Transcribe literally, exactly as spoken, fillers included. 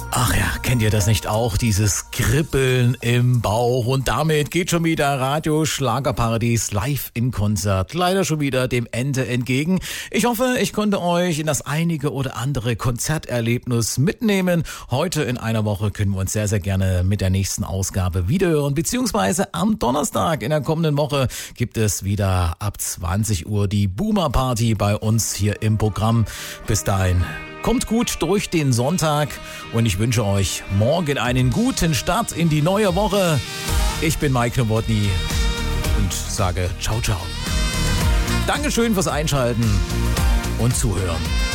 Ach ja, kennt ihr das nicht auch? Dieses Kribbeln im Bauch. Und damit geht schon wieder Radio Schlagerparadies live in Konzert. Leider schon wieder dem Ende entgegen. Ich hoffe, ich konnte euch in das einige oder andere Konzerterlebnis mitnehmen. Heute in einer Woche können wir uns sehr, sehr gerne mit der nächsten Ausgabe wiederhören. Beziehungsweise am Donnerstag in der kommenden Woche gibt es wieder ab zwanzig Uhr die Boomer Party bei uns hier im Programm. Bis dahin. Kommt gut durch den Sonntag und ich wünsche euch morgen einen guten Start in die neue Woche. Ich bin Mike Nowotny und sage ciao, ciao. Dankeschön fürs Einschalten und Zuhören.